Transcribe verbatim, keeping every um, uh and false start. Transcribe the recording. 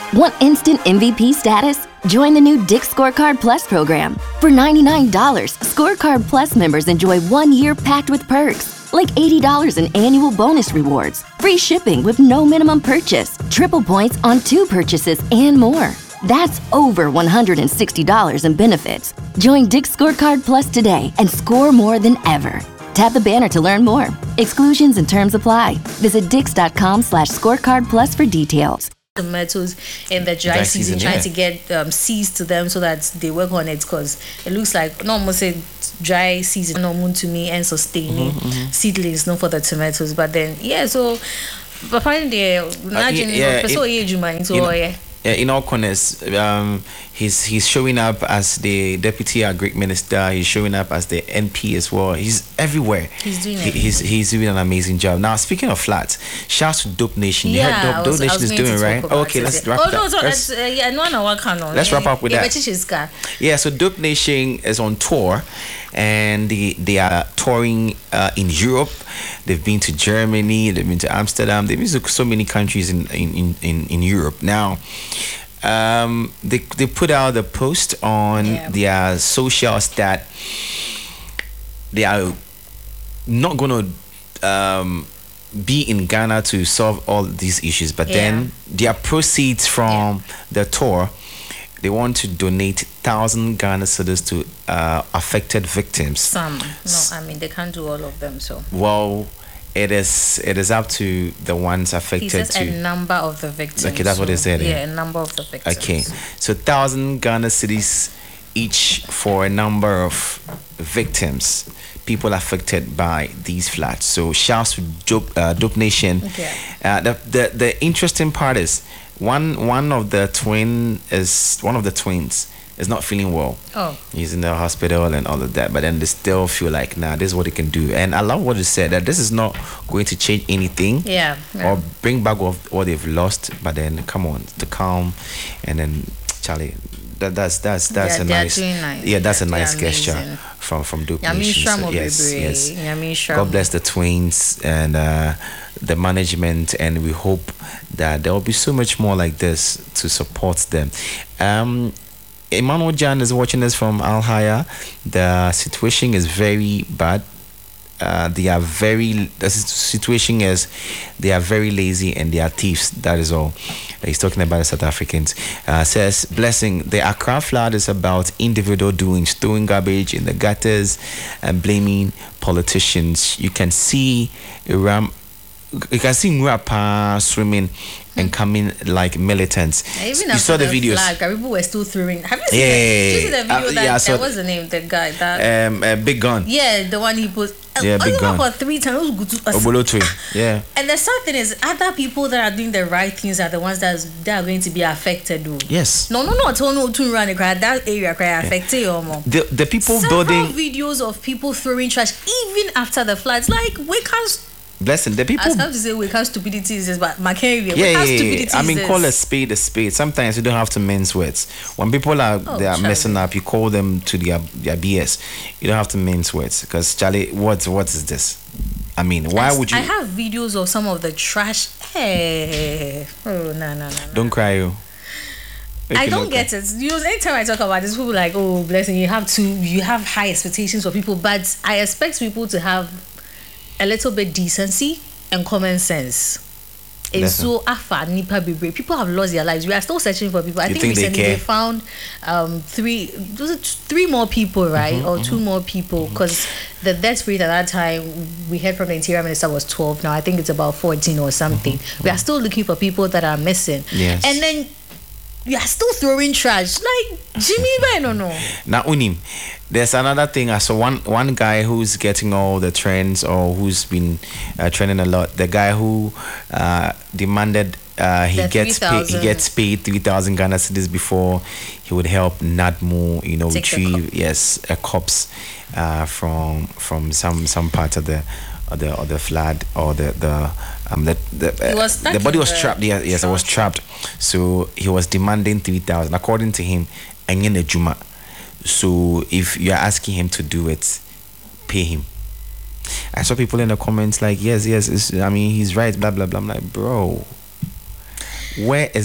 Want instant M V P status? Join the new Dick's Scorecard Plus program. For ninety-nine dollars, Scorecard Plus members enjoy one year packed with perks, like eighty dollars in annual bonus rewards, free shipping with no minimum purchase, triple points on two purchases, and more. That's over one hundred sixty dollars in benefits. Join Dick's Scorecard Plus today and score more than ever. Tap the banner to learn more. Exclusions and terms apply. Visit dix.com slash scorecard plus for details. Tomatoes in the dry, dry season, season, trying yeah. to get um, seeds to them so that they work on it, because it looks like no almost a dry season no moon to me and sustaining mm-hmm, mm-hmm. seedlings no for the tomatoes. But then yeah, so apparently imagine uh, yeah, so age man so yeah. Yeah, in all corners, um, he's he's showing up as the deputy agri minister. He's showing up as the N P as well. He's everywhere. He's doing he, he's he's doing an amazing job. Now, speaking of flats, shouts to Dope Nation. Yeah, you heard Dope, was, Dope Nation is doing right. Oh, okay, let's wrap oh, that. no, so let's, uh, yeah, no, no, what can on? Let's wrap up with yeah, that. Yeah, so Dope Nation is on tour, and they they are touring uh, in Europe. They've been to Germany. They've been to Amsterdam. They've been to so many countries in in in, in Europe now. Um, they they put out a post on yeah. their socials that they are not going to um, be in Ghana to solve all these issues, but yeah. then their proceeds from yeah. the tour, they want to donate thousand Ghana cedis to uh, affected victims. Some, no, I mean they can't do all of them. So well. It is it is up to the ones affected. He says to a number of the victims. Okay, that's so, what they said. Yeah, a number of the victims. Okay, so thousand Ghana cedis each for a number of victims, people affected by these floods. So shouts to Dope, uh, Dope Nation. Okay. Uh, the, the the interesting part is one one of the twin is one of the twins. is not feeling well. Oh. He's in the hospital and all of that. But then they still feel like, nah, this is what he can do. And I love what he said, that this is not going to change anything. Yeah. yeah. Or bring back what, what they've lost. But then, come on, to calm. And then, Charlie, that, that's that's that's yeah, a nice, nice. Yeah, that's a they're nice amazing. gesture from, from Dope Yami Nation. So, yes, yes. Yami God bless the twins and uh, the management, and we hope that there will be so much more like this to support them. Um, Emmanuel Jan is watching us from Al Haya. The situation is very bad. Uh, they are very. The situation is they are very lazy and they are thieves. That is all. He's talking about the South Africans. Uh, says blessing. The Accra flood is about individual doings, throwing garbage in the gutters and blaming politicians. You can see Iram. You can see Nwapa swimming and coming like militants. Even you saw the, the videos. Flag, people were still throwing. Have you seen, yeah, the, did you see the video? Uh, that, yeah, I saw uh, what's the name? The guy that um, uh, Big Gun. Yeah, the one he put. Yeah, uh, Big Gun. For three times. Obolotwe. Yeah. And the sad thing is, other people that are doing the right things are the ones that that are going to be affected. Though. Yes. No, no, no. Tell no to run that area cry affected or more. The the people Several building videos of people throwing trash even after the floods. Like we can't. Blessing the people. I have to say we can't stupidity is this, but Mackenzie, yeah, we can't yeah, stupidity yeah. I mean, is call this. a spade a spade. Sometimes you don't have to mince words. When people are oh, they are Charlie. messing up, you call them to their their B S. You don't have to mince words, because Charlie, what what is this? I mean, why I, would you? I have videos of some of the trash. Hey, oh no no no. Don't cry, you. I don't get it. You know, anytime I talk about this, people like, oh, blessing. You have to, you have high expectations for people, but I expect people to have a little bit decency and common sense. It's so afa nipa bebre. People have lost their lives. We are still searching for people. I think, think recently they, they found um three was it three more people, right? Mm-hmm, or mm-hmm. two more people, because mm-hmm. the death rate at that time we heard from the Interior Minister was twelve. Now I think it's about fourteen or something. Mm-hmm. We are still looking for people that are missing. Yes. And then you are still throwing trash. Like Jimmy, I don't know. Now unim. There's another thing. I saw one one guy who's getting all the trends, or who's been uh, trending a lot. The guy who uh, demanded uh, he the gets paid, he gets paid three thousand Ghana cedis before he would help Nadmo, you know, Take retrieve yes a corpse uh, from from some some part of the of the of the flood, or the the um the the, uh, the body was trapped. Yeah, yes, it was trapped. So he was demanding three thousand, according to him. Enye Juma. So if you're asking him to do it, pay him. I saw people in the comments like, yes, yes, it's, I mean, he's right, blah, blah, blah. I'm like, bro, where is